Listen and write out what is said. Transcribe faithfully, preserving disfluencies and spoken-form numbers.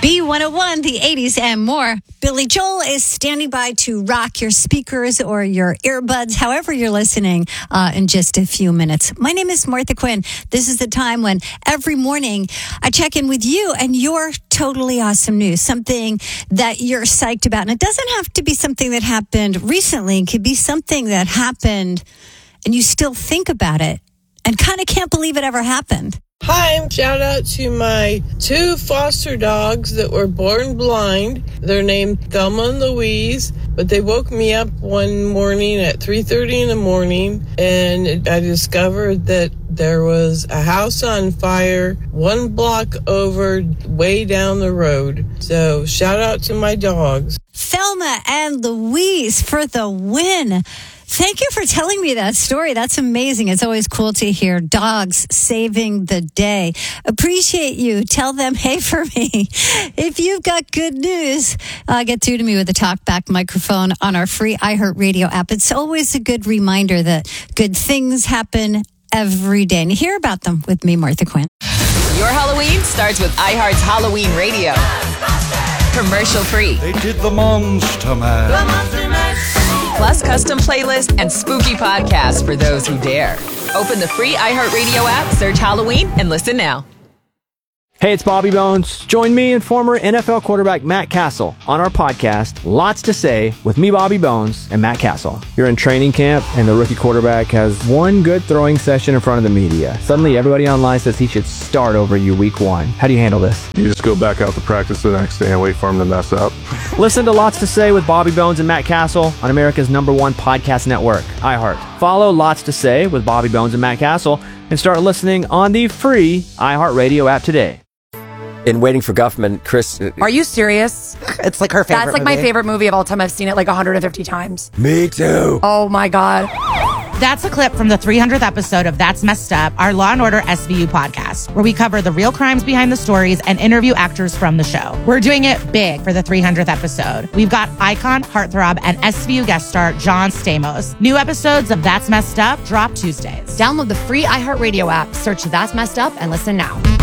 B one oh one, the eighties and more. Billy Joel is standing by to rock your speakers or your earbuds, however you're listening, uh, in just a few minutes. My name is Martha Quinn. This is the time when every morning I check in with you and your totally awesome news, something that you're psyched about. And it doesn't have to be something that happened recently. It could be something that happened and you still think about it and kind of can't believe it ever happened. Hi, shout out to my two foster dogs that were born blind. They're named Thelma and Louise, but they woke me up one morning at three thirty in the morning, and I discovered that there was a house on fire one block over, way down the road. So shout out to my dogs. Thelma and Louise for the win. Thank you for telling me that story. That's amazing. It's always cool to hear dogs saving the day. Appreciate you. Tell them, hey, for me, if you've got good news, uh, get through to me with a talkback microphone on our free iHeartRadio app. It's always a good reminder that good things happen every day. And hear about them with me, Martha Quinn. Your Halloween starts with iHeart's Halloween Radio. Commercial free. They did the Monster Mash. The Monster Mash. Plus custom playlists and spooky podcasts for those who dare. Open the free iHeartRadio app, search Halloween, and listen now. Hey, it's Bobby Bones. Join me and former N F L quarterback Matt Castle on our podcast, Lots to Say, with me, Bobby Bones, and Matt Castle. You're in training camp, and the rookie quarterback has one good throwing session in front of the media. Suddenly, everybody online says he should start over you week one. How do you handle this? You just go back out to practice the next day and wait for him to mess up. Listen to Lots to Say with Bobby Bones and Matt Castle on America's number one podcast network, iHeart. Follow Lots to Say with Bobby Bones and Matt Castle and start listening on the free iHeartRadio app today. In Waiting for Guffman, Chris... Are you serious? It's like her favorite That's like movie. my favorite movie of all time. I've seen it like one hundred fifty times. Me too. Oh my God. That's a clip from the three hundredth episode of That's Messed Up, our Law and Order S V U podcast, where we cover the real crimes behind the stories and interview actors from the show. We're doing it big for the three hundredth episode. We've got icon, heartthrob, and S V U guest star John Stamos. New episodes of That's Messed Up drop Tuesdays. Download the free iHeartRadio app, search That's Messed Up, and listen now.